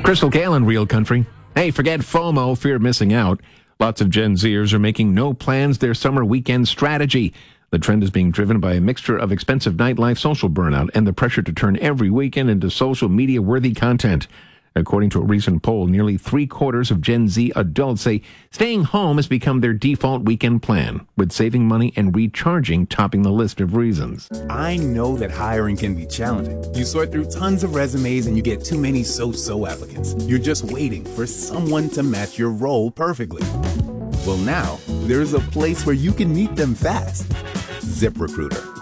Crystal Gale in Real Country. Hey, forget FOMO, fear of missing out. Lots of Gen Zers are making no plans their summer weekend strategy. The trend is being driven by a mixture of expensive nightlife, social burnout, and the pressure to turn every weekend into social media-worthy content. According to a recent poll, nearly 3/4 of Gen Z adults say staying home has become their default weekend plan, with saving money and recharging topping the list of reasons. I know that hiring can be challenging. You sort through tons of resumes and you get too many so-so applicants. You're just waiting for someone to match your role perfectly. Well, now, there's a place where you can meet them fast. ZipRecruiter.